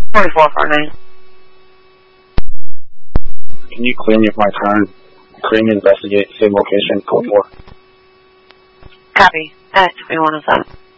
4449. Can you clear me of my turn? Clear me, investigate, same location, code 4. Copy. At 2107.